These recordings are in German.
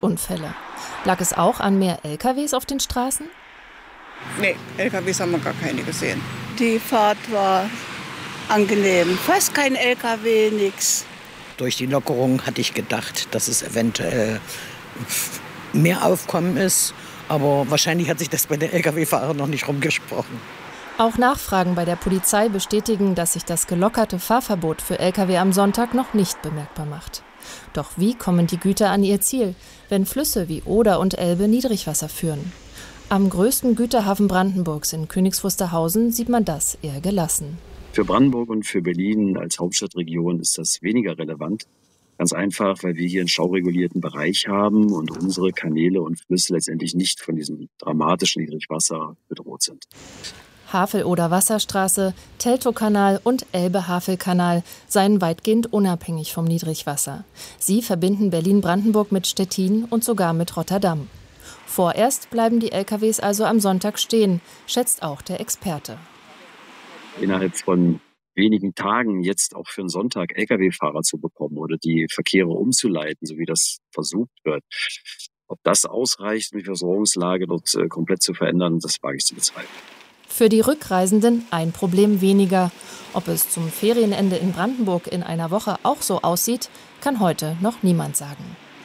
Unfälle. Lag es auch an mehr LKWs auf den Straßen? Nee, LKWs haben wir gar keine gesehen. Die Fahrt war angenehm. Fast kein LKW, nix. Durch die Lockerung hatte ich gedacht, dass es eventuell mehr Aufkommen ist. Aber wahrscheinlich hat sich das bei den Lkw-Fahrern noch nicht rumgesprochen. Auch Nachfragen bei der Polizei bestätigen, dass sich das gelockerte Fahrverbot für Lkw am Sonntag noch nicht bemerkbar macht. Doch wie kommen die Güter an ihr Ziel, wenn Flüsse wie Oder und Elbe Niedrigwasser führen? Am größten Güterhafen Brandenburgs in Königs Wusterhausen sieht man das eher gelassen. Für Brandenburg und für Berlin als Hauptstadtregion ist das weniger relevant. Ganz einfach, weil wir hier einen stauregulierten Bereich haben und unsere Kanäle und Flüsse letztendlich nicht von diesem dramatischen Niedrigwasser bedroht sind. Havel-Oder-Wasserstraße, Teltowkanal und Elbe-Havel-Kanal seien weitgehend unabhängig vom Niedrigwasser. Sie verbinden Berlin-Brandenburg mit Stettin und sogar mit Rotterdam. Vorerst bleiben die LKWs also am Sonntag stehen, schätzt auch der Experte. Innerhalb von wenigen Tagen jetzt auch für einen Sonntag Lkw-Fahrer zu bekommen oder die Verkehre umzuleiten, so wie das versucht wird. Ob das ausreicht, um die Versorgungslage dort komplett zu verändern, das wage ich zu bezweifeln. Für die Rückreisenden ein Problem weniger. Ob es zum Ferienende in Brandenburg in einer Woche auch so aussieht, kann heute noch niemand sagen.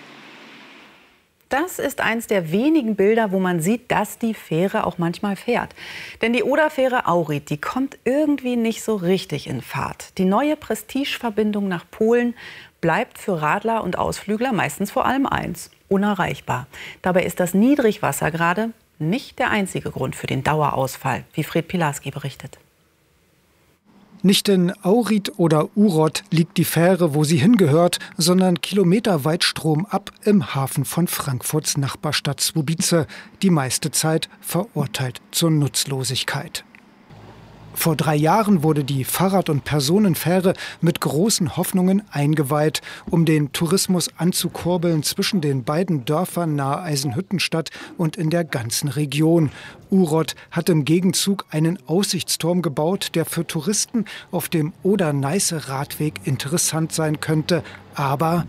Das ist eins der wenigen Bilder, wo man sieht, dass die Fähre auch manchmal fährt. Denn die Oder-Fähre Aurit, die kommt irgendwie nicht so richtig in Fahrt. Die neue Prestigeverbindung nach Polen bleibt für Radler und Ausflügler meistens vor allem eins: unerreichbar. Dabei ist das Niedrigwasser gerade nicht der einzige Grund für den Dauerausfall, wie Fred Pilarski berichtet. Nicht in Aurit oder Urod liegt die Fähre, wo sie hingehört, sondern kilometerweit stromab im Hafen von Frankfurts Nachbarstadt Słubice, die meiste Zeit verurteilt zur Nutzlosigkeit. Vor 3 Jahren wurde die Fahrrad- und Personenfähre mit großen Hoffnungen eingeweiht, um den Tourismus anzukurbeln zwischen den beiden Dörfern nahe Eisenhüttenstadt und in der ganzen Region. Urod hat im Gegenzug einen Aussichtsturm gebaut, der für Touristen auf dem Oder-Neiße-Radweg interessant sein könnte. Aber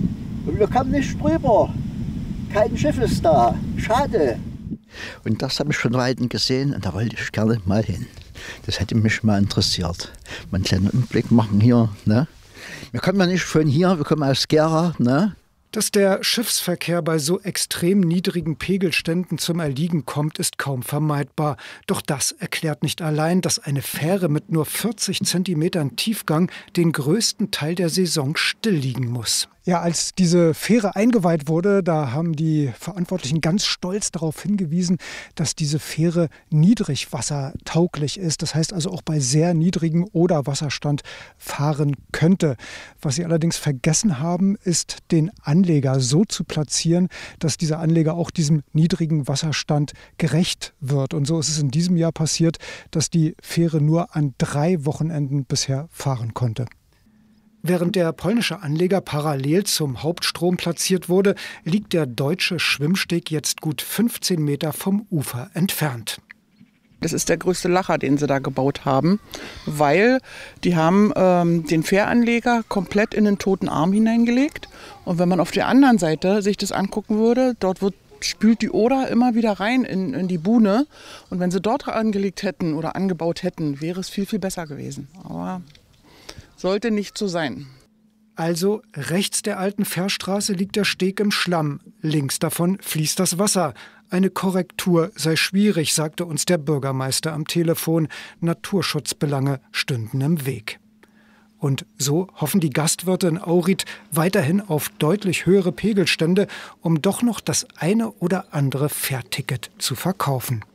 wir kamen nicht drüber. Kein Schiff ist da. Schade. Und das habe ich von Weitem gesehen und da wollte ich gerne mal hin. Das hätte mich mal interessiert. Mal einen kleinen Umblick machen hier. Ne? Wir kommen ja nicht von hier, wir kommen aus Gera. Ne? Dass der Schiffsverkehr bei so extrem niedrigen Pegelständen zum Erliegen kommt, ist kaum vermeidbar. Doch das erklärt nicht allein, dass eine Fähre mit nur 40 Zentimetern Tiefgang den größten Teil der Saison still liegen muss. Ja, als diese Fähre eingeweiht wurde, da haben die Verantwortlichen ganz stolz darauf hingewiesen, dass diese Fähre niedrigwassertauglich ist. Das heißt also auch bei sehr niedrigem Oder-Wasserstand fahren könnte. Was sie allerdings vergessen haben, ist, den Anleger so zu platzieren, dass dieser Anleger auch diesem niedrigen Wasserstand gerecht wird. Und so ist es in diesem Jahr passiert, dass die Fähre nur an 3 Wochenenden bisher fahren konnte. Während der polnische Anleger parallel zum Hauptstrom platziert wurde, liegt der deutsche Schwimmsteg jetzt gut 15 Meter vom Ufer entfernt. Das ist der größte Lacher, den sie da gebaut haben, weil die haben den Fähranleger komplett in den toten Arm hineingelegt. Und wenn man auf der anderen Seite sich das angucken würde, spült die Oder immer wieder rein in die Buhne. Und wenn sie dort angelegt hätten oder angebaut hätten, wäre es viel, viel besser gewesen. Aber sollte nicht so sein. Also rechts der alten Fährstraße liegt der Steg im Schlamm. Links davon fließt das Wasser. Eine Korrektur sei schwierig, sagte uns der Bürgermeister am Telefon. Naturschutzbelange stünden im Weg. Und so hoffen die Gastwirte in Aurit weiterhin auf deutlich höhere Pegelstände, um doch noch das eine oder andere Fährticket zu verkaufen.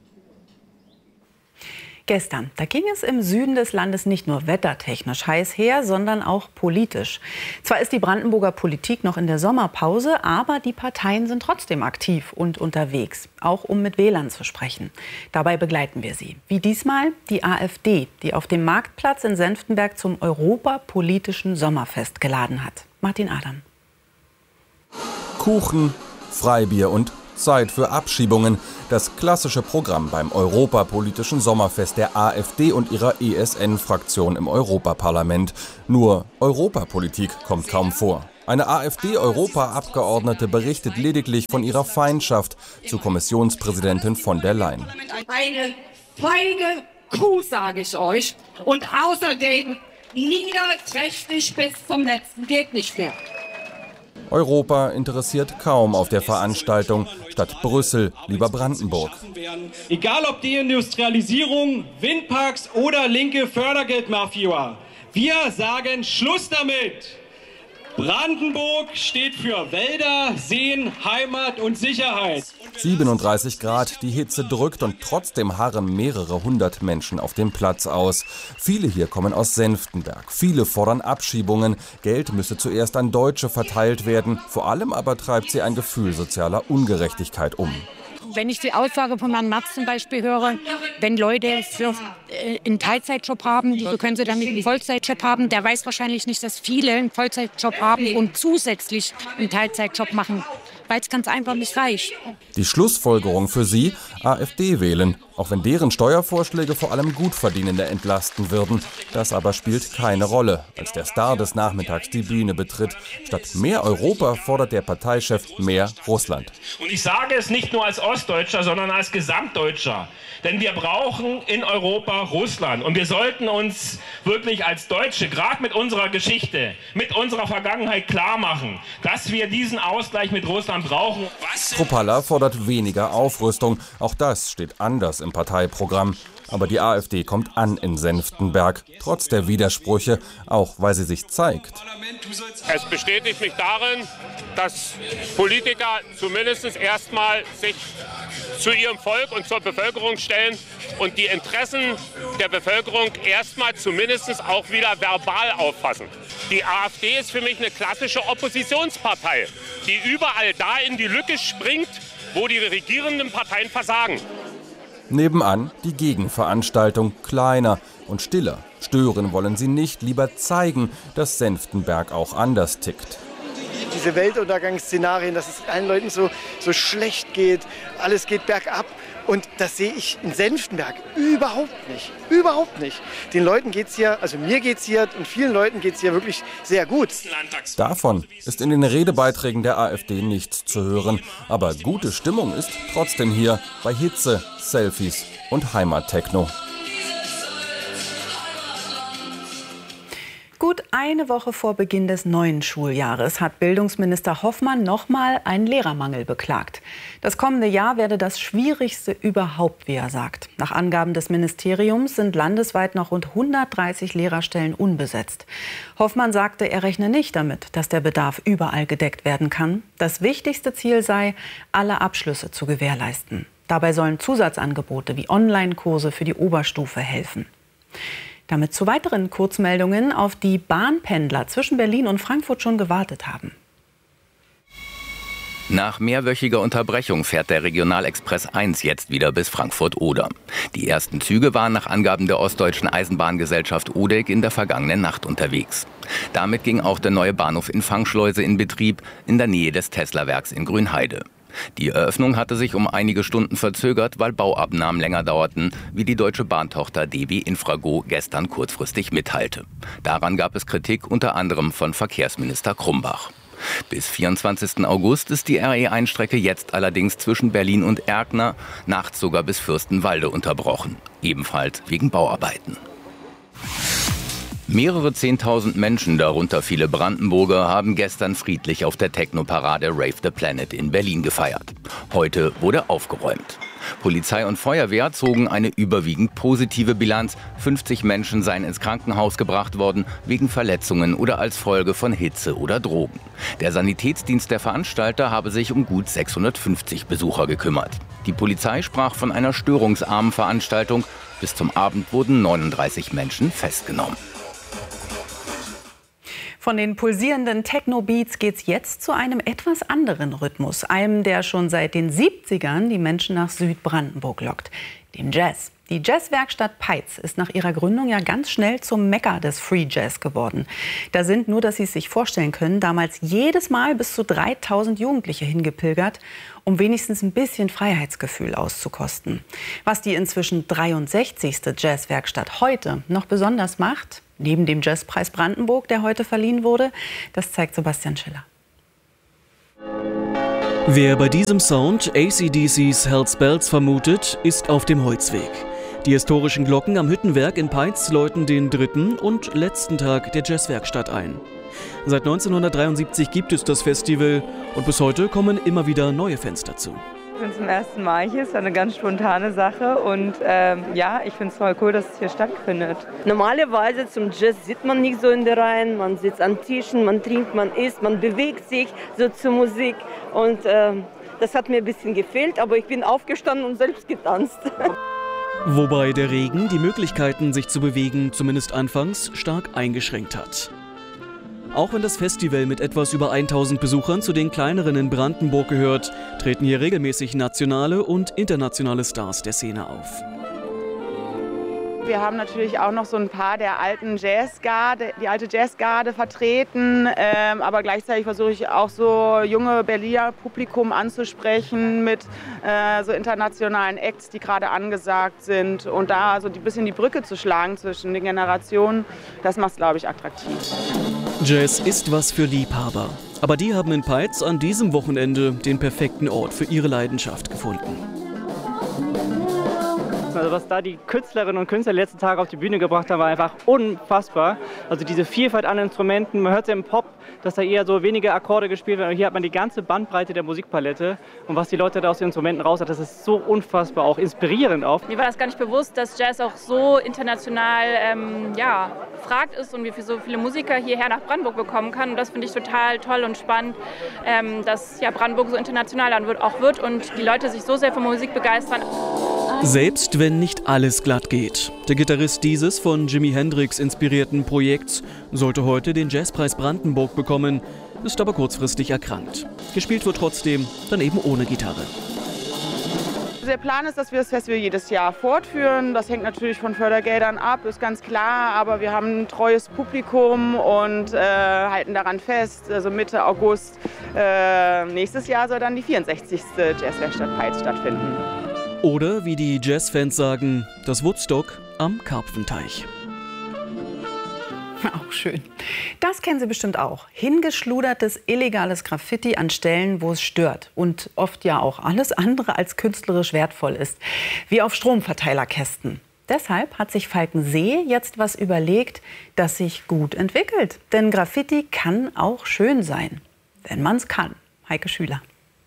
Gestern, da ging es im Süden des Landes nicht nur wettertechnisch heiß her, sondern auch politisch. Zwar ist die Brandenburger Politik noch in der Sommerpause, aber die Parteien sind trotzdem aktiv und unterwegs, auch um mit Wählern zu sprechen. Dabei begleiten wir sie. Wie diesmal die AfD, die auf dem Marktplatz in Senftenberg zum europapolitischen Sommerfest geladen hat. Martin Adam. Kuchen, Freibier und Zeit für Abschiebungen. Das klassische Programm beim europapolitischen Sommerfest der AfD und ihrer ESN-Fraktion im Europaparlament. Nur Europapolitik kommt kaum vor. Eine AfD-Europaabgeordnete berichtet lediglich von ihrer Feindschaft zu Kommissionspräsidentin von der Leyen. Eine feige Kuh, sage ich euch. Und außerdem niederträchtig bis zum letzten geht nicht mehr. Europa interessiert kaum auf der Veranstaltung. Statt Brüssel lieber Brandenburg. Egal ob Deindustrialisierung, Windparks oder linke Fördergeldmafia. Wir sagen Schluss damit. Brandenburg steht für Wälder, Seen, Heimat und Sicherheit. 37 Grad, die Hitze drückt und trotzdem harren mehrere hundert Menschen auf dem Platz aus. Viele hier kommen aus Senftenberg. Viele fordern Abschiebungen. Geld müsse zuerst an Deutsche verteilt werden. Vor allem aber treibt sie ein Gefühl sozialer Ungerechtigkeit um. Wenn ich die Aussage von Herrn Merz zum Beispiel höre, wenn Leute einen Teilzeitjob haben, wieso können sie dann einen Vollzeitjob haben? Der weiß wahrscheinlich nicht, dass viele einen Vollzeitjob haben und zusätzlich einen Teilzeitjob machen, weil es ganz einfach nicht reicht. Die Schlussfolgerung für sie, AfD wählen, auch wenn deren Steuervorschläge vor allem Gutverdienende entlasten würden. Das aber spielt keine Rolle, als der Star des Nachmittags die Bühne betritt. Statt mehr Europa fordert der Parteichef mehr Russland. Und ich sage es nicht nur als Ostdeutscher, sondern als Gesamtdeutscher. Denn wir brauchen in Europa Russland. Und wir sollten uns wirklich als Deutsche, gerade mit unserer Geschichte, mit unserer Vergangenheit klar machen, dass wir diesen Ausgleich mit Russland brauchen. Kruppalla fordert weniger Aufrüstung. Auch das steht anders im Parteiprogramm. Aber die AfD kommt an in Senftenberg, trotz der Widersprüche, auch weil sie sich zeigt. Es bestätigt mich darin, dass Politiker zumindest erstmal sich zu ihrem Volk und zur Bevölkerung stellen und die Interessen der Bevölkerung erstmal zumindest auch wieder verbal auffassen. Die AfD ist für mich eine klassische Oppositionspartei, die überall da in die Lücke springt, wo die regierenden Parteien versagen. Nebenan die Gegenveranstaltung, kleiner und stiller. Stören wollen sie nicht, lieber zeigen, dass Senftenberg auch anders tickt. Diese Weltuntergangsszenarien, dass es allen Leuten so schlecht geht, alles geht bergab. Und das sehe ich in Senftenberg überhaupt nicht. Überhaupt nicht. Den Leuten geht's hier, also mir geht's hier und vielen Leuten geht's hier wirklich sehr gut. Davon ist in den Redebeiträgen der AfD nichts zu hören. Aber gute Stimmung ist trotzdem hier bei Hitze, Selfies und Heimattechno. Gut eine Woche vor Beginn des neuen Schuljahres hat Bildungsminister Hoffmann nochmal einen Lehrermangel beklagt. Das kommende Jahr werde das schwierigste überhaupt, wie er sagt. Nach Angaben des Ministeriums sind landesweit noch rund 130 Lehrerstellen unbesetzt. Hoffmann sagte, er rechne nicht damit, dass der Bedarf überall gedeckt werden kann. Das wichtigste Ziel sei, alle Abschlüsse zu gewährleisten. Dabei sollen Zusatzangebote wie Online-Kurse für die Oberstufe helfen. Damit zu weiteren Kurzmeldungen, auf die Bahnpendler zwischen Berlin und Frankfurt schon gewartet haben. Nach mehrwöchiger Unterbrechung fährt der Regionalexpress 1 jetzt wieder bis Frankfurt-Oder. Die ersten Züge waren nach Angaben der Ostdeutschen Eisenbahngesellschaft ODEG in der vergangenen Nacht unterwegs. Damit ging auch der neue Bahnhof in Fangschleuse in Betrieb, in der Nähe des Tesla-Werks in Grünheide. Die Eröffnung hatte sich um einige Stunden verzögert, weil Bauabnahmen länger dauerten, wie die deutsche Bahntochter DB Infrago gestern kurzfristig mitteilte. Daran gab es Kritik unter anderem von Verkehrsminister Krumbach. Bis 24. August ist die RE1-Strecke jetzt allerdings zwischen Berlin und Erkner, nachts sogar bis Fürstenwalde unterbrochen, ebenfalls wegen Bauarbeiten. Mehrere 10.000 Menschen, darunter viele Brandenburger, haben gestern friedlich auf der Techno-Parade Rave the Planet in Berlin gefeiert. Heute wurde aufgeräumt. Polizei und Feuerwehr zogen eine überwiegend positive Bilanz. 50 Menschen seien ins Krankenhaus gebracht worden, wegen Verletzungen oder als Folge von Hitze oder Drogen. Der Sanitätsdienst der Veranstalter habe sich um gut 650 Besucher gekümmert. Die Polizei sprach von einer störungsarmen Veranstaltung. Bis zum Abend wurden 39 Menschen festgenommen. Von den pulsierenden Techno-Beats geht's jetzt zu einem etwas anderen Rhythmus. Einem, der schon seit den 70ern die Menschen nach Südbrandenburg lockt. Dem Jazz. Die Jazzwerkstatt Peitz ist nach ihrer Gründung ja ganz schnell zum Mekka des Free Jazz geworden. Da sind, nur dass Sie es sich vorstellen können, damals jedes Mal bis zu 3000 Jugendliche hingepilgert, um wenigstens ein bisschen Freiheitsgefühl auszukosten. Was die inzwischen 63. Jazzwerkstatt heute noch besonders macht, Neben dem Jazzpreis Brandenburg, der heute verliehen wurde. Das zeigt Sebastian Schiller. Wer bei diesem Sound AC/DC's Hell's Bells vermutet, ist auf dem Holzweg. Die historischen Glocken am Hüttenwerk in Peitz läuten den 3. und letzten Tag der Jazzwerkstatt ein. Seit 1973 gibt es das Festival und bis heute kommen immer wieder neue Fans dazu. Ich bin zum ersten Mal hier, es ist eine ganz spontane Sache und ich finde es voll cool, dass es hier stattfindet. Normalerweise zum Jazz sitzt man nicht so in der Reihe, man sitzt an Tischen, man trinkt, man isst, man bewegt sich so zur Musik und das hat mir ein bisschen gefehlt, aber ich bin aufgestanden und selbst getanzt. Wobei der Regen die Möglichkeiten, sich zu bewegen, zumindest anfangs stark eingeschränkt hat. Auch wenn das Festival mit etwas über 1000 Besuchern zu den kleineren in Brandenburg gehört, treten hier regelmäßig nationale und internationale Stars der Szene auf. Wir haben natürlich auch noch so ein paar der alten Jazzgarde, die alte Jazzgarde vertreten, aber gleichzeitig versuche ich auch so junge Berliner Publikum anzusprechen mit so internationalen Acts, die gerade angesagt sind und da so ein bisschen die Brücke zu schlagen zwischen den Generationen, das macht es, glaube ich, attraktiv. Jazz ist was für Liebhaber, aber die haben in Peitz an diesem Wochenende den perfekten Ort für ihre Leidenschaft gefunden. Also was da die Künstlerinnen und Künstler die letzten Tage auf die Bühne gebracht haben, war einfach unfassbar. Also diese Vielfalt an Instrumenten, man hört es ja im Pop, dass da eher so wenige Akkorde gespielt werden. Und hier hat man die ganze Bandbreite der Musikpalette. Und was die Leute da aus den Instrumenten raus hat, das ist so unfassbar, auch inspirierend auch. Mir war das gar nicht bewusst, dass Jazz auch so international gefragt ist und wie so viele Musiker hierher nach Brandenburg bekommen kann. Und das finde ich total toll und spannend, dass Brandenburg so international dann auch wird und die Leute sich so sehr für Musik begeistern. Selbst wenn nicht alles glatt geht. Der Gitarrist dieses von Jimi Hendrix inspirierten Projekts sollte heute den Jazzpreis Brandenburg bekommen, ist aber kurzfristig erkrankt. Gespielt wird trotzdem, dann eben ohne Gitarre. Der Plan ist, dass wir das Festival jedes Jahr fortführen. Das hängt natürlich von Fördergeldern ab, ist ganz klar. Aber wir haben ein treues Publikum und halten daran fest. Also Mitte August nächstes Jahr soll dann die 64. Jazzwerkstatt Peitz stattfinden. Oder wie die Jazzfans sagen, das Woodstock am Karpfenteich. Auch schön. Das kennen Sie bestimmt auch. Hingeschludertes, illegales Graffiti an Stellen, wo es stört. Und oft ja auch alles andere als künstlerisch wertvoll ist. Wie auf Stromverteilerkästen. Deshalb hat sich Falkensee jetzt was überlegt, das sich gut entwickelt. Denn Graffiti kann auch schön sein. Wenn man es kann. Heike Schüler.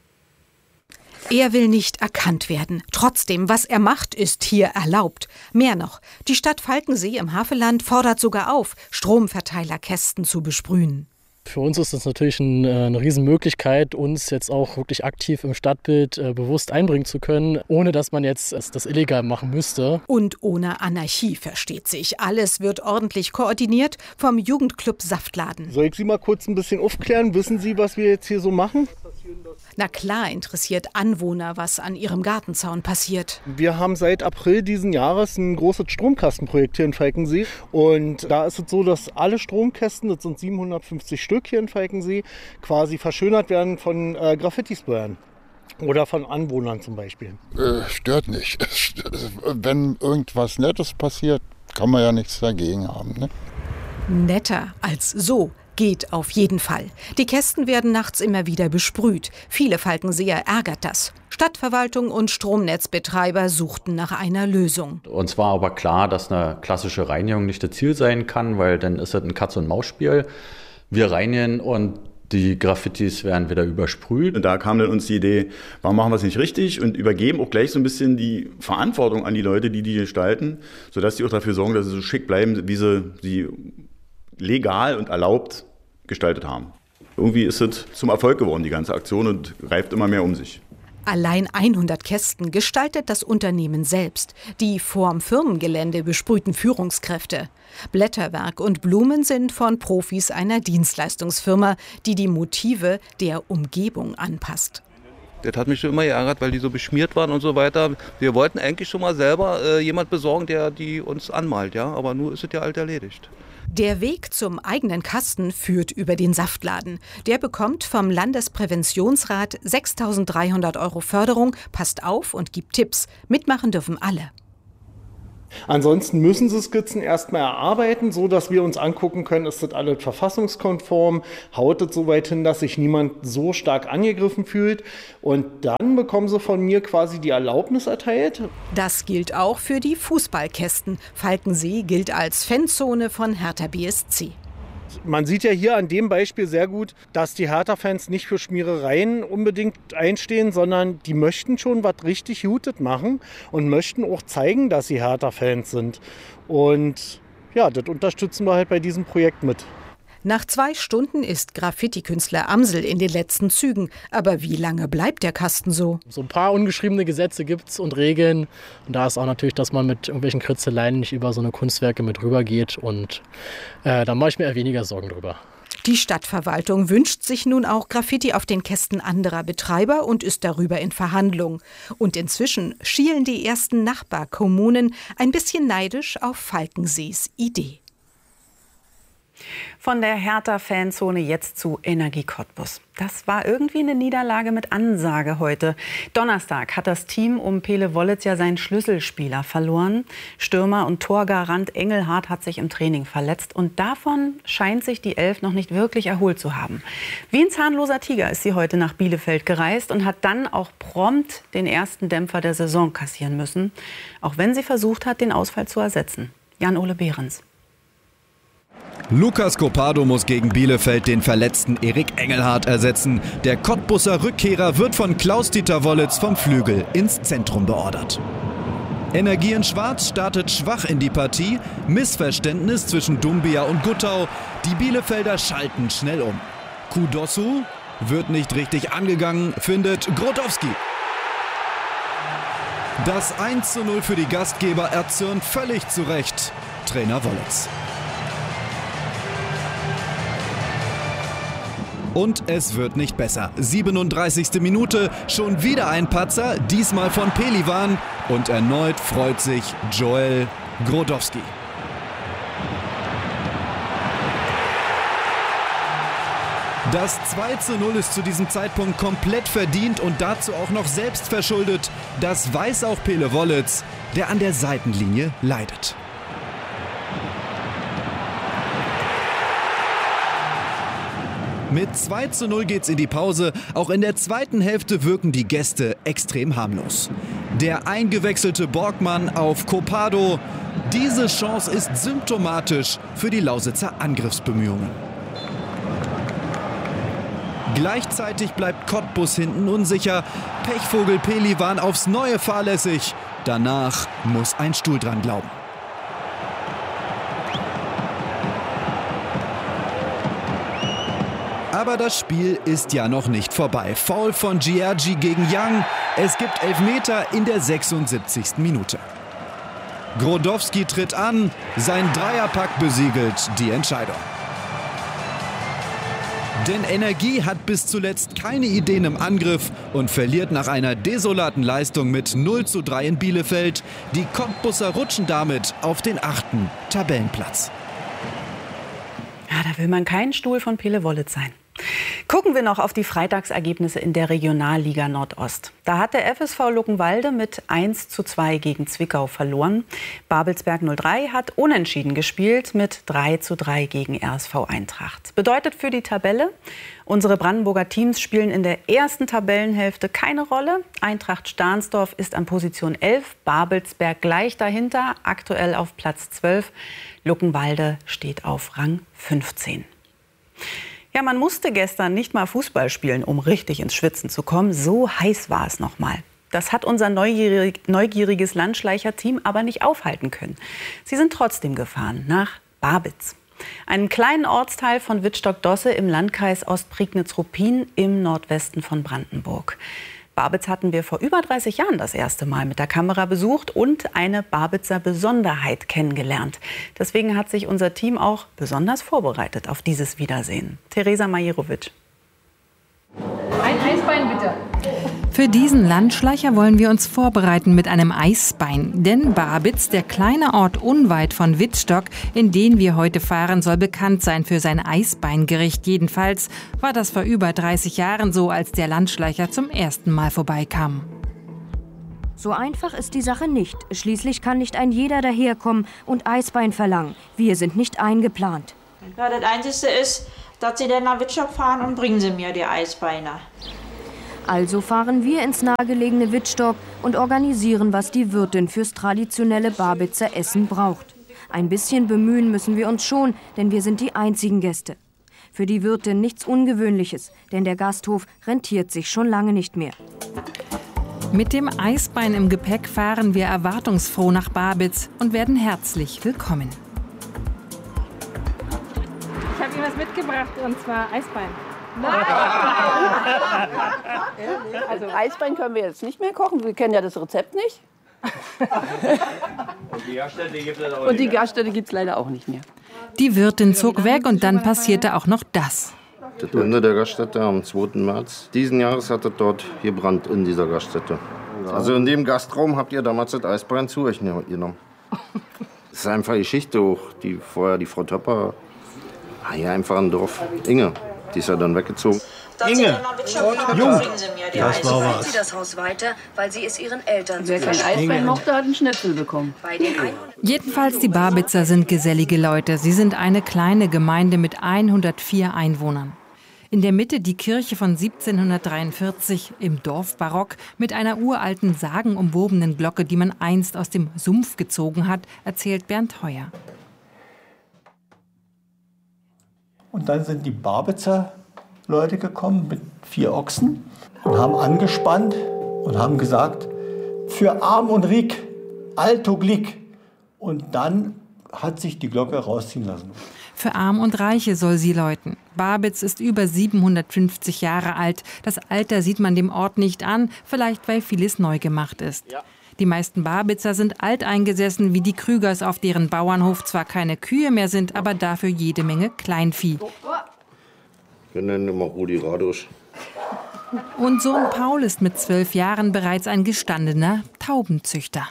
Er will nicht erkannt werden. Trotzdem, was er macht, ist hier erlaubt. Mehr noch, die Stadt Falkensee im Havelland fordert sogar auf, Stromverteilerkästen zu besprühen. Für uns ist das natürlich eine Riesenmöglichkeit, uns jetzt auch wirklich aktiv im Stadtbild bewusst einbringen zu können, ohne dass man jetzt das illegal machen müsste. Und ohne Anarchie, versteht sich. Alles wird ordentlich koordiniert vom Jugendclub Saftladen. Soll ich Sie mal kurz ein bisschen aufklären? Wissen Sie, was wir jetzt hier so machen? Na klar, interessiert Anwohner, was an ihrem Gartenzaun passiert. Wir haben seit April diesen Jahres ein großes Stromkastenprojekt hier in Falkensee. Und da ist es so, dass alle Stromkästen, das sind 750 Stück hier in Falkensee, quasi verschönert werden von Graffiti-Sprayern. Oder von Anwohnern zum Beispiel. Stört nicht. Wenn irgendwas Nettes passiert, kann man ja nichts dagegen haben. Ne? Netter als so. Geht auf jeden Fall. Die Kästen werden nachts immer wieder besprüht. Viele Falkenseer ärgert das. Stadtverwaltung und Stromnetzbetreiber suchten nach einer Lösung. Uns war aber klar, dass eine klassische Reinigung nicht das Ziel sein kann, weil dann ist es ein Katz-und-Maus-Spiel. Wir reinigen und die Graffitis werden wieder übersprüht. Und da kam dann uns die Idee, warum machen wir es nicht richtig und übergeben auch gleich so ein bisschen die Verantwortung an die Leute, die gestalten, sodass die auch dafür sorgen, dass sie so schick bleiben, wie sie legal und erlaubt gestaltet haben. Irgendwie ist es zum Erfolg geworden, die ganze Aktion, und greift immer mehr um sich. Allein 100 Kästen gestaltet das Unternehmen selbst. Die vorm Firmengelände besprühten Führungskräfte. Blätterwerk und Blumen sind von Profis einer Dienstleistungsfirma, die die Motive der Umgebung anpasst. Das hat mich schon immer geärgert, weil die so beschmiert waren und so weiter. Wir wollten eigentlich schon mal selber jemand besorgen, der die uns anmalt, ja, aber nur ist es ja alt erledigt. Der Weg zum eigenen Kasten führt über den Saftladen. Der bekommt vom Landespräventionsrat 6.300 € Förderung, passt auf und gibt Tipps. Mitmachen dürfen alle. Ansonsten müssen sie Skizzen erstmal erarbeiten, so dass wir uns angucken können, ist das alles verfassungskonform, haut das so weit hin, dass sich niemand so stark angegriffen fühlt. Und dann bekommen sie von mir quasi die Erlaubnis erteilt. Das gilt auch für die Fußballkästen. Falkensee gilt als Fanzone von Hertha BSC. Man sieht ja hier an dem Beispiel sehr gut, dass die Hertha-Fans nicht für Schmierereien unbedingt einstehen, sondern die möchten schon was richtig Gutes machen und möchten auch zeigen, dass sie Hertha-Fans sind. Und ja, das unterstützen wir halt bei diesem Projekt mit. Nach 2 Stunden ist Graffiti-Künstler Amsel in den letzten Zügen. Aber wie lange bleibt der Kasten so? So ein paar ungeschriebene Gesetze gibt's und Regeln. Und da ist auch natürlich, dass man mit irgendwelchen Kritzeleien nicht über so eine Kunstwerke mit rübergeht. Und da mache ich mir eher weniger Sorgen drüber. Die Stadtverwaltung wünscht sich nun auch Graffiti auf den Kästen anderer Betreiber und ist darüber in Verhandlung. Und inzwischen schielen die ersten Nachbarkommunen ein bisschen neidisch auf Falkensees Idee. Von der Hertha-Fanzone jetzt zu Energie Cottbus. Das war irgendwie eine Niederlage mit Ansage heute. Donnerstag hat das Team um Pele Wollitz ja seinen Schlüsselspieler verloren. Stürmer und Torgarant Engelhardt hat sich im Training verletzt. Und davon scheint sich die Elf noch nicht wirklich erholt zu haben. Wie ein zahnloser Tiger ist sie heute nach Bielefeld gereist und hat dann auch prompt den ersten Dämpfer der Saison kassieren müssen. Auch wenn sie versucht hat, den Ausfall zu ersetzen. Jan-Ole Behrens. Lucas Copado muss gegen Bielefeld den verletzten Erik Engelhardt ersetzen. Der Cottbuser Rückkehrer wird von Klaus-Dieter Wollitz vom Flügel ins Zentrum beordert. Energie in Schwarz startet schwach in die Partie. Missverständnis zwischen Doumbia und Guttau. Die Bielefelder schalten schnell um. Kudossu wird nicht richtig angegangen, findet Grotowski. Das 1:0 für die Gastgeber erzürnt völlig zu Recht Trainer Wollitz. Und es wird nicht besser. 37. Minute, schon wieder ein Patzer, diesmal von Pelivan. Und erneut freut sich Joel Grotowski. Das 2:0 ist zu diesem Zeitpunkt komplett verdient und dazu auch noch selbst verschuldet. Das weiß auch Pele Wollitz, der an der Seitenlinie leidet. Mit 2:0 geht's in die Pause. Auch in der zweiten Hälfte wirken die Gäste extrem harmlos. Der eingewechselte Borgmann auf Copado. Diese Chance ist symptomatisch für die Lausitzer Angriffsbemühungen. Gleichzeitig bleibt Cottbus hinten unsicher. Pechvogel Pelivan aufs Neue fahrlässig. Danach muss ein Stuhl dran glauben. Aber das Spiel ist ja noch nicht vorbei. Foul von Giergi gegen Young. Es gibt Elfmeter in der 76. Minute. Grotowski tritt an. Sein Dreierpack besiegelt die Entscheidung. Denn Energie hat bis zuletzt keine Ideen im Angriff und verliert nach einer desolaten Leistung mit 0:3 in Bielefeld. Die Cottbusser rutschen damit auf den 8. Tabellenplatz. Ja, da will man kein Stuhl von Pele Wollitz sein. Gucken wir noch auf die Freitagsergebnisse in der Regionalliga Nordost. Da hat der FSV Luckenwalde mit 1:2 gegen Zwickau verloren. Babelsberg 03 hat unentschieden gespielt mit 3:3 gegen RSV Eintracht. Bedeutet für die Tabelle, unsere Brandenburger Teams spielen in der ersten Tabellenhälfte keine Rolle. Eintracht Stahnsdorf ist an Position 11, Babelsberg gleich dahinter, aktuell auf Platz 12. Luckenwalde steht auf Rang 15. Ja, man musste gestern nicht mal Fußball spielen, um richtig ins Schwitzen zu kommen. So heiß war es noch mal. Das hat unser neugieriges Landschleicher-Team aber nicht aufhalten können. Sie sind trotzdem gefahren nach Babitz, einem kleinen Ortsteil von Wittstock-Dosse im Landkreis Ostprignitz-Ruppin im Nordwesten von Brandenburg. Babitz hatten wir vor über 30 Jahren das erste Mal mit der Kamera besucht und eine Babitzer Besonderheit kennengelernt. Deswegen hat sich unser Team auch besonders vorbereitet auf dieses Wiedersehen. Theresa Majerowitsch. Ein Eisbein bitte. Für diesen Landschleicher wollen wir uns vorbereiten mit einem Eisbein. Denn Babitz, der kleine Ort unweit von Wittstock, in den wir heute fahren, soll bekannt sein für sein Eisbeingericht. Jedenfalls war das vor über 30 Jahren so, als der Landschleicher zum ersten Mal vorbeikam. So einfach ist die Sache nicht. Schließlich kann nicht ein jeder daherkommen und Eisbein verlangen. Wir sind nicht eingeplant. Ja, das Einzige ist, dass Sie dann nach Wittstock fahren und bringen Sie mir die Eisbeine. Also fahren wir ins nahegelegene Wittstock und organisieren, was die Wirtin fürs traditionelle Barbitzer Essen braucht. Ein bisschen bemühen müssen wir uns schon, denn wir sind die einzigen Gäste. Für die Wirtin nichts Ungewöhnliches, denn der Gasthof rentiert sich schon lange nicht mehr. Mit dem Eisbein im Gepäck fahren wir erwartungsfroh nach Barbitz und werden herzlich willkommen. Ich habe Ihnen was mitgebracht, und zwar Eisbein. Also Eisbein können wir jetzt nicht mehr kochen, wir kennen ja das Rezept nicht. Und die Gaststätte gibt es leider auch nicht mehr. Die Wirtin zog weg und dann passierte auch noch das. Das Ende der Gaststätte am 2. März diesen Jahres hat es dort gebrannt in dieser Gaststätte. Also in dem Gastraum habt ihr damals das Eisbein zu euch genommen. Das ist einfach Geschichte auch, die vorher die Frau Töpper, hier einfach ein Dorf, Inge, die ist ja dann weggezogen. Inge, das war was. Sie das Haus weiter, weil sie es ihren Eltern wer kein Eisbein mochte, hat einen Schnitzel bekommen. Jedenfalls die Barbitzer sind gesellige Leute. Sie sind eine kleine Gemeinde mit 104 Einwohnern. In der Mitte die Kirche von 1743 im Dorfbarock mit einer uralten, sagenumwobenen Glocke, die man einst aus dem Sumpf gezogen hat, erzählt Bernd Heuer. Und dann sind die Barbitzer Leute gekommen mit 4 Ochsen und haben angespannt und haben gesagt, für Arm und Riek, alto Glick. Und dann hat sich die Glocke rausziehen lassen. Für Arm und Reiche soll sie läuten. Barbitz ist über 750 Jahre alt. Das Alter sieht man dem Ort nicht an, vielleicht weil vieles neu gemacht ist. Ja. Die meisten Barbitzer sind alteingesessen, wie die Krügers, auf deren Bauernhof zwar keine Kühe mehr sind, aber dafür jede Menge Kleinvieh. Wir nennen immer Rudi Radosch. Und Sohn Paul ist mit 12 Jahren bereits ein gestandener Taubenzüchter.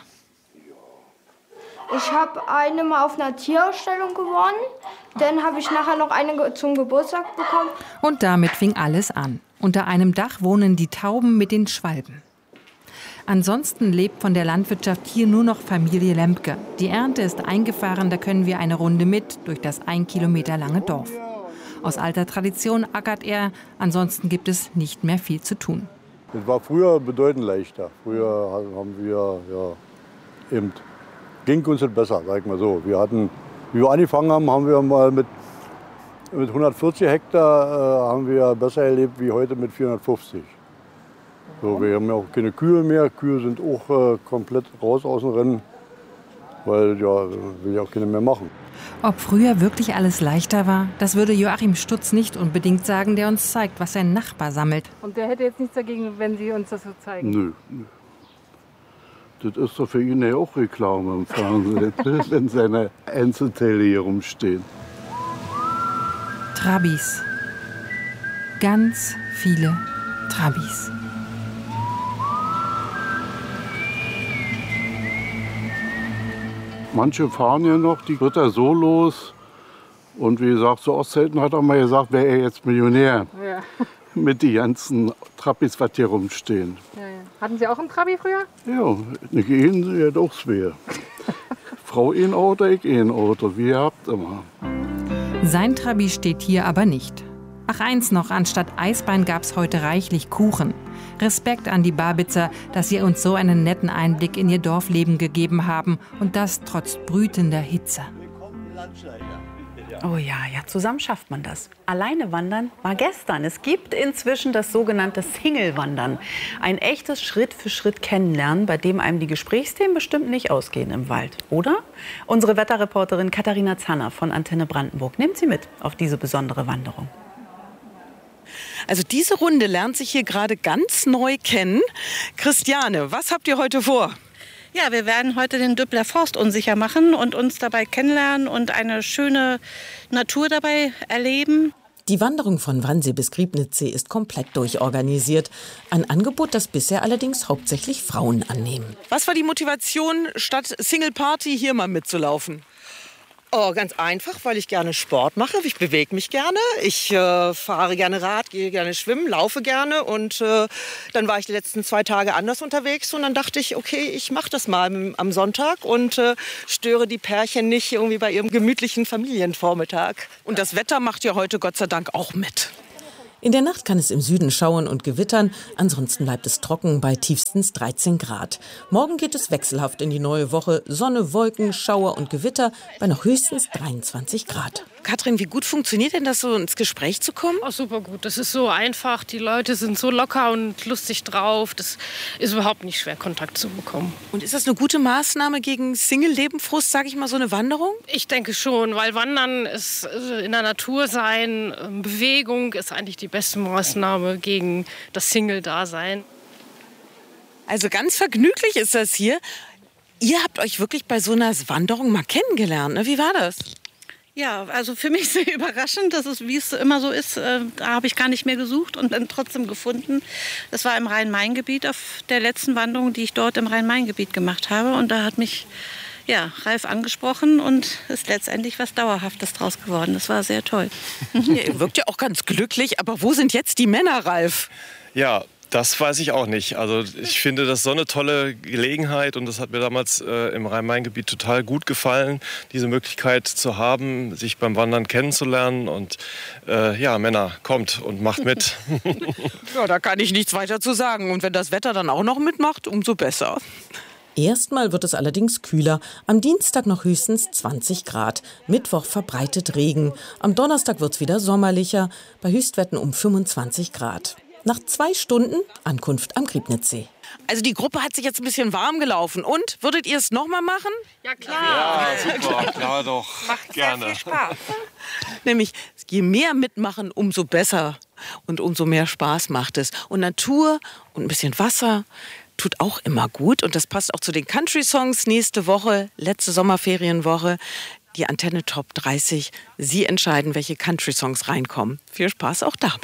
Ich habe eine mal auf einer Tierausstellung gewonnen. Dann habe ich nachher noch eine zum Geburtstag bekommen. Und damit fing alles an. Unter einem Dach wohnen die Tauben mit den Schwalben. Ansonsten lebt von der Landwirtschaft hier nur noch Familie Lempke. Die Ernte ist eingefahren, da können wir eine Runde mit durch das 1 Kilometer lange Dorf. Aus alter Tradition ackert er, ansonsten gibt es nicht mehr viel zu tun. Das war früher bedeutend leichter. Früher haben wir eben ging uns das besser, sag ich mal so. Wie wir angefangen haben, haben wir mal mit 140 Hektar haben wir besser erlebt wie heute mit 450. So, wir haben ja auch keine Kühe mehr. Kühe sind auch komplett raus aus dem Rennen, weil will ja auch keine mehr machen. Ob früher wirklich alles leichter war, das würde Joachim Stutz nicht unbedingt sagen, der uns zeigt, was sein Nachbar sammelt. Und der hätte jetzt nichts dagegen, wenn Sie uns das so zeigen? Nö. Das ist doch für ihn ja auch Reklame im Fernsehen, wenn seine Einzelteile hier rumstehen. Trabis. Ganz viele Trabis. Manche fahren ja noch, die Ritter so los. Und wie gesagt, zu Ostzeiten hat er mal gesagt, wäre er jetzt Millionär. Ja. Mit den ganzen Trabis, was hier rumstehen. Ja, ja. Hatten Sie auch einen Trabi früher? Ja, nicht einen, sie hat auch zwei. Frau ein Auto, ich ein Auto, wie ihr habt immer. Sein Trabi steht hier aber nicht. Ach, eins noch, anstatt Eisbein gab's heute reichlich Kuchen. Respekt an die Barbitzer, dass sie uns so einen netten Einblick in ihr Dorfleben gegeben haben und das trotz brütender Hitze. Oh ja, zusammen schafft man das. Alleine wandern war gestern. Es gibt inzwischen das sogenannte Single-Wandern. Ein echtes Schritt-für-Schritt Kennenlernen, bei dem einem die Gesprächsthemen bestimmt nicht ausgehen im Wald, oder? Unsere Wetterreporterin Katharina Zanner von Antenne Brandenburg nimmt Sie mit auf diese besondere Wanderung. Also diese Runde lernt sich hier gerade ganz neu kennen. Christiane, was habt ihr heute vor? Ja, wir werden heute den Düppler Forst unsicher machen und uns dabei kennenlernen und eine schöne Natur dabei erleben. Die Wanderung von Wannsee bis Griebnitzsee ist komplett durchorganisiert. Ein Angebot, das bisher allerdings hauptsächlich Frauen annehmen. Was war die Motivation, statt Single Party hier mal mitzulaufen? Oh, ganz einfach, weil ich gerne Sport mache. Ich bewege mich gerne. Ich fahre gerne Rad, gehe gerne schwimmen, laufe gerne. Und dann war ich die letzten 2 Tage anders unterwegs. Und dann dachte ich, okay, ich mache das mal am Sonntag und störe die Pärchen nicht irgendwie bei ihrem gemütlichen Familienvormittag. Und das Wetter macht ja heute Gott sei Dank auch mit. In der Nacht kann es im Süden schauern und gewittern, ansonsten bleibt es trocken bei tiefstens 13 Grad. Morgen geht es wechselhaft in die neue Woche. Sonne, Wolken, Schauer und Gewitter bei noch höchstens 23 Grad. Katrin, wie gut funktioniert denn das, so ins Gespräch zu kommen? Oh, super gut. Das ist so einfach. Die Leute sind so locker und lustig drauf. Das ist überhaupt nicht schwer, Kontakt zu bekommen. Und ist das eine gute Maßnahme gegen Single-Lebenfrust, sage ich mal, so eine Wanderung? Ich denke schon, weil Wandern ist in der Natur sein, Bewegung ist eigentlich die beste Maßnahme gegen das Single-Dasein. Also ganz vergnüglich ist das hier. Ihr habt euch wirklich bei so einer Wanderung mal kennengelernt, ne? Wie war das? Ja, also für mich sehr überraschend, dass es, wie es immer so ist, da habe ich gar nicht mehr gesucht und dann trotzdem gefunden. Das war im Rhein-Main-Gebiet, auf der letzten Wanderung, die ich dort im Rhein-Main-Gebiet gemacht habe. Und da hat mich Ralf angesprochen und ist letztendlich was Dauerhaftes draus geworden. Das war sehr toll. Ihr wirkt ja auch ganz glücklich, aber wo sind jetzt die Männer, Ralf? Ja, das weiß ich auch nicht. Also ich finde das so eine tolle Gelegenheit und das hat mir damals im Rhein-Main-Gebiet total gut gefallen, diese Möglichkeit zu haben, sich beim Wandern kennenzulernen. Und Männer, kommt und macht mit. Ja, da kann ich nichts weiter zu sagen. Und wenn das Wetter dann auch noch mitmacht, umso besser. Erstmal wird es allerdings kühler. Am Dienstag noch höchstens 20 Grad. Mittwoch verbreitet Regen. Am Donnerstag wird es wieder sommerlicher, bei Höchstwerten um 25 Grad. Nach 2 Stunden Ankunft am Griebnitzsee. Also die Gruppe hat sich jetzt ein bisschen warm gelaufen. Und, würdet ihr es nochmal machen? Ja, klar. Ja, super, klar doch. Macht gerne. Sehr viel Spaß. Nämlich, je mehr mitmachen, umso besser und umso mehr Spaß macht es. Und Natur und ein bisschen Wasser tut auch immer gut. Und das passt auch zu den Country-Songs nächste Woche, letzte Sommerferienwoche. Die Antenne Top 30. Sie entscheiden, welche Country-Songs reinkommen. Viel Spaß auch dabei.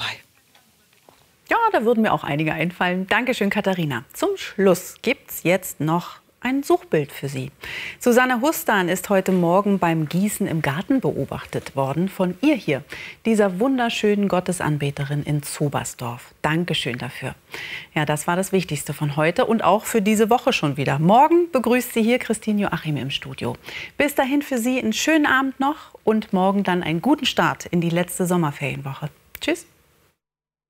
Ja, da würden mir auch einige einfallen. Dankeschön, Katharina. Zum Schluss gibt's jetzt noch ein Suchbild für Sie. Susanne Hustan ist heute Morgen beim Gießen im Garten beobachtet worden von ihr hier, dieser wunderschönen Gottesanbeterin in Zobersdorf. Dankeschön dafür. Ja, das war das Wichtigste von heute und auch für diese Woche schon wieder. Morgen begrüßt Sie hier Christine Joachim im Studio. Bis dahin für Sie einen schönen Abend noch und morgen dann einen guten Start in die letzte Sommerferienwoche. Tschüss.